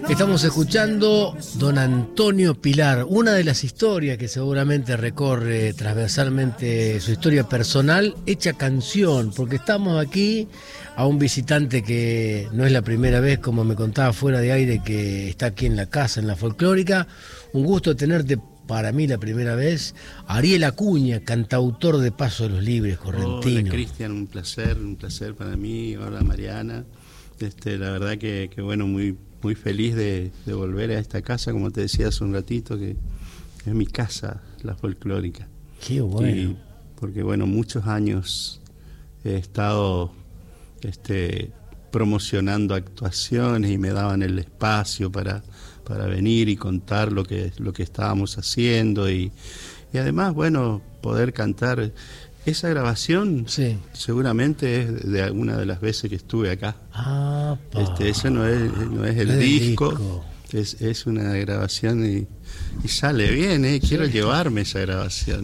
Estamos escuchando Don Antonio Pilar, una de las historias que seguramente recorre transversalmente su historia personal, hecha canción, porque estamos aquí a un visitante que no es la primera vez, como me contaba fuera de aire, que está aquí en la casa, en la folclórica. Un gusto tenerte, para mí la primera vez. Ariel Acuña, cantautor de Paso de los Libres, correntino. Hola Cristian, un placer para mí. Hola Mariana. La verdad que bueno, muy feliz de volver a esta casa, como te decía hace un ratito, que es mi casa, la folclórica. Qué bueno. Porque bueno, muchos años he estado promocionando actuaciones y me daban el espacio para venir y contar lo que estábamos haciendo y además, bueno, poder cantar. Esa grabación sí, seguramente es de alguna de las veces que estuve acá. Eso no es el disco. Es una grabación y sale bien, quiero llevarme esa grabación.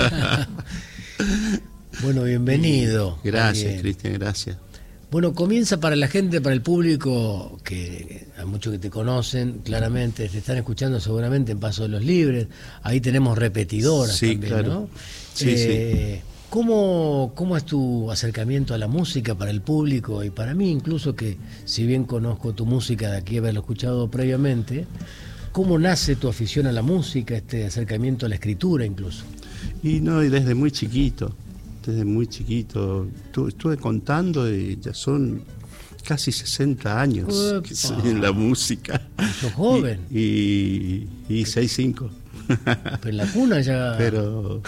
Bueno, bienvenido. Gracias, Cristian, gracias. Bueno, comienza para la gente, para el público, que hay muchos que te conocen, claramente, te están escuchando seguramente en Paso de los Libres, ahí tenemos repetidoras sí, también, claro. ¿no? Sí. ¿Cómo es tu acercamiento a la música para el público y para mí incluso, que si bien conozco tu música de aquí haberlo escuchado previamente, cómo nace tu afición a la música, este acercamiento a la escritura incluso? Y desde muy chiquito, estuve contando y ya son casi 60 años que estoy en la música. ¿Sos joven? Y 6'5". Pero en la cuna ya... Pero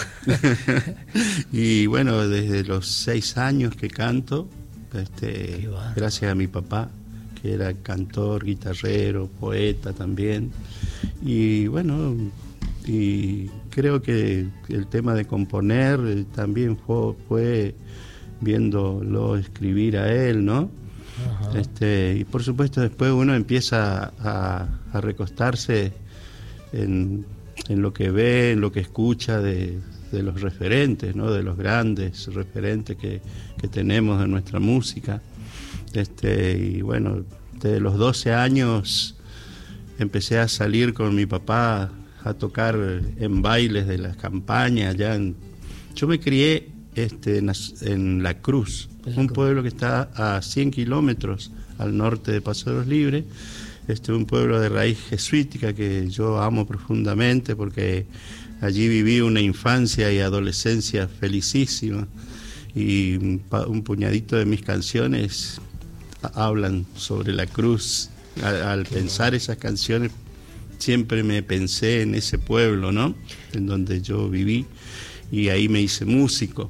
y bueno, desde los 6 años que canto, gracias a mi papá, que era cantor, guitarrero, poeta también. Y bueno, y creo que el tema de componer también fue viéndolo escribir a él, ¿no? Ajá. Y por supuesto después uno empieza a recostarse en lo que ve, en lo que escucha de los referentes, ¿no? De los grandes referentes que tenemos en nuestra música. Y bueno, desde los 12 años empecé a salir con mi papá a tocar en bailes de las campañas. Yo me crié en La Cruz, un pueblo que está a 100 kilómetros al norte de Paso de los Libres. Un pueblo de raíz jesuítica que yo amo profundamente, porque allí viví una infancia y adolescencia felicísima, y un puñadito de mis canciones hablan sobre la cruz. Al pensar esas canciones siempre me pensé en ese pueblo, ¿no? En donde yo viví, y ahí me hice músico.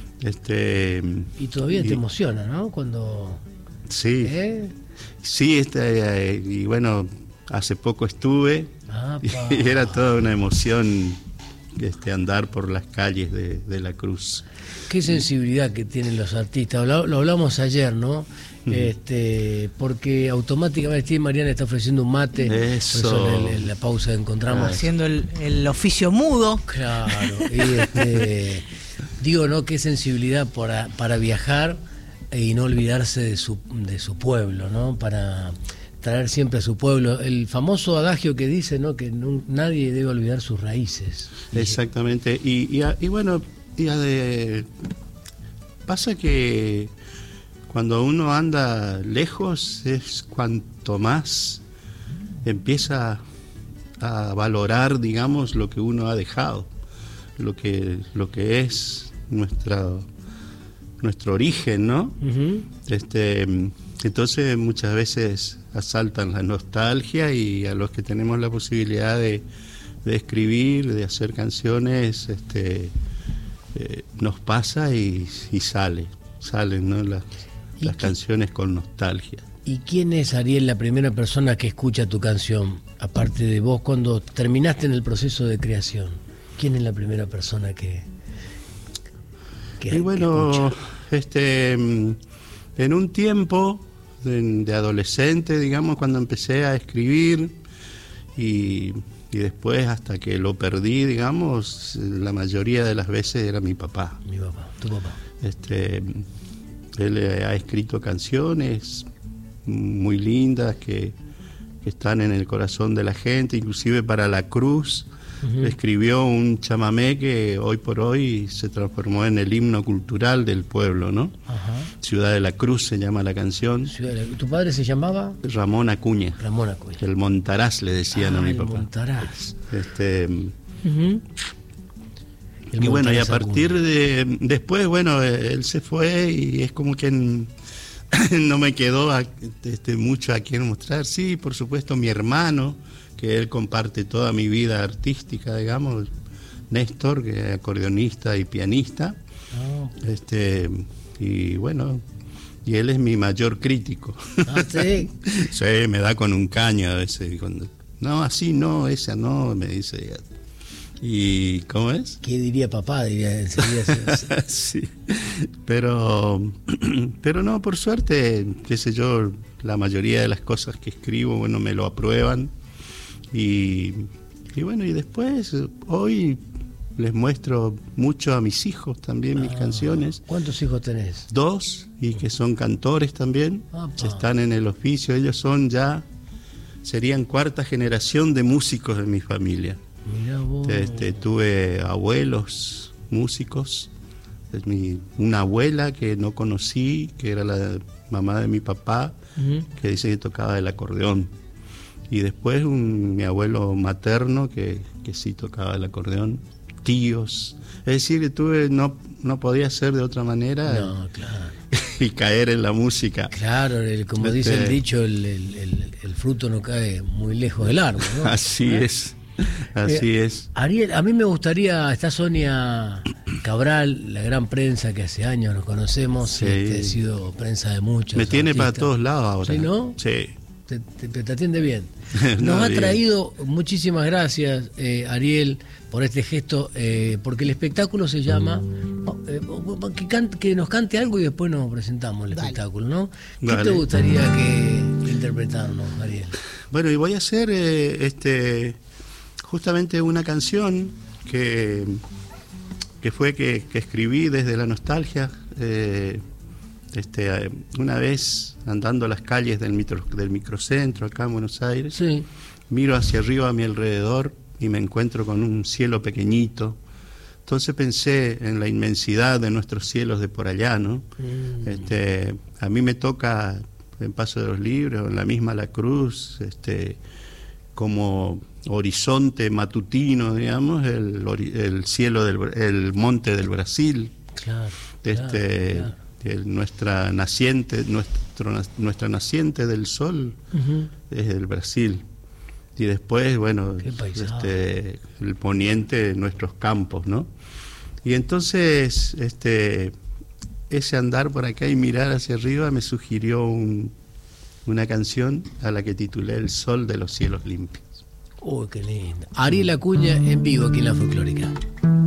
Y todavía te emociona, ¿no? Cuando... Sí. Sí, y bueno, hace poco estuve y era toda una emoción andar por las calles de La Cruz. Qué sensibilidad que tienen los artistas, lo hablamos ayer, ¿no? Porque automáticamente Mariana está ofreciendo un mate. Eso. En la pausa encontramos. Haciendo el oficio mudo. Claro. Y digo, ¿no? Qué sensibilidad para viajar y no olvidarse de su pueblo, ¿no? Para traer siempre a su pueblo. El famoso adagio que dice, ¿no? Que nadie debe olvidar sus raíces. Exactamente. Y bueno, pasa que cuando uno anda lejos es cuanto más empieza a valorar, digamos, lo que uno ha dejado, lo que es nuestro origen, ¿no? Uh-huh. Entonces muchas veces asaltan la nostalgia, y a los que tenemos la posibilidad de escribir, de hacer canciones, nos pasa y salen, ¿no? Las canciones con nostalgia. ¿Y quién es, Ariel, la primera persona que escucha tu canción, aparte de vos, cuando terminaste en el proceso de creación? ¿Quién es la primera persona que y bueno, en un tiempo de adolescente, digamos, cuando empecé a escribir, y después hasta que lo perdí, digamos, la mayoría de las veces era mi papá. Mi papá, tu papá. Él ha escrito canciones muy lindas que que están en el corazón de la gente, inclusive para la cruz. Escribió un chamamé que hoy por hoy se transformó en el himno cultural del pueblo, ¿no? Ciudad de la Cruz se llama la canción. ¿Tu padre se llamaba? Ramón Acuña. Ramón Acuña. El Montaraz le decían a mi papá. Montaraz. Y bueno, y a partir de después, bueno, él se fue y es como que no me quedó mucho a quien mostrar. Sí, por supuesto, mi hermano, que él comparte toda mi vida artística, digamos, Néstor, que es acordeonista y pianista. Y bueno, y él es mi mayor crítico. ¿Ah, sí? Sí, me da con un caño a veces. No, así no, esa no, me dice. ¿Y cómo es? ¿Qué diría papá? Diría enseguida. Sí, pero no, por suerte, qué sé yo, la mayoría de las cosas que escribo, bueno, me lo aprueban. Y bueno, y después, hoy les muestro mucho a mis hijos también mis canciones. ¿Cuántos hijos tenés? 2, y que son cantores también. Están en el oficio, ellos serían 4ª generación de músicos en mi familia. Mirá vos. Tuve abuelos músicos, una abuela que no conocí, que era la mamá de mi papá, que dice que tocaba el acordeón. Y después mi abuelo materno que sí tocaba el acordeón, tíos. Es decir, que no podía ser de otra manera. No, claro. Y caer en la música. Claro, como dice el dicho, el fruto no cae muy lejos del árbol, ¿no? Así es. Así es. Ariel, a mí me gustaría, está Sonia Cabral, la gran prensa que hace años nos conocemos, Sí. Ha sido prensa de muchos. Me tiene artistas. para todos lados ahora. ¿Sí, no? Sí. Te atiende bien. No, Nos ha bien. traído, muchísimas gracias, Ariel, por este gesto, porque el espectáculo se llama, que nos cante algo y después nos presentamos el espectáculo, ¿no? ¿Qué Dale. te gustaría que interpretarnos, Ariel? Bueno, y voy a hacer justamente una canción que escribí desde la nostalgia. Una vez andando las calles del microcentro acá en Buenos Aires, Sí. miro hacia arriba a mi alrededor y me encuentro con un cielo pequeñito. Entonces pensé en la inmensidad de nuestros cielos de por allá, ¿no? A mí me toca en Paso de los Libres, en la misma La Cruz, como horizonte matutino, digamos, el cielo el monte del Brasil. Claro. Claro. Nuestra naciente del sol es el Brasil. Y después, bueno, el poniente, nuestros campos, ¿no? Y entonces, ese andar por acá y mirar hacia arriba me sugirió una canción a la que titulé El sol de los cielos limpios. Uy, qué lindo. Ariel Acuña en vivo aquí en La Folclórica.